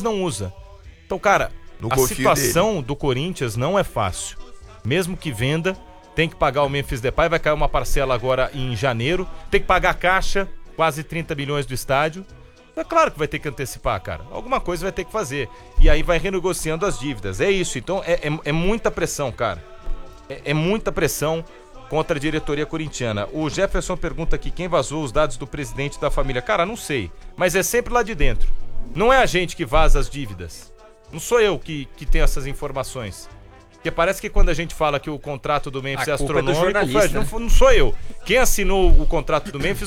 não usa. Então, cara, a situação do Corinthians não é fácil. Mesmo que venda, tem que pagar o Memphis Depay, vai cair uma parcela agora em janeiro, tem que pagar a Caixa, quase 30 milhões do estádio. É claro que vai ter que antecipar, cara. Alguma coisa vai ter que fazer. E aí vai renegociando as dívidas. É isso. Então é muita pressão, cara. É muita pressão contra a diretoria corintiana. O Jefferson pergunta aqui quem vazou os dados do presidente da família. Cara, não sei. Mas é sempre lá de dentro. Não é a gente que vaza as dívidas. Não sou eu que tenho essas informações. Porque parece que quando a gente fala que o contrato do Memphis é astronômico, não sou eu. Quem assinou o contrato do Memphis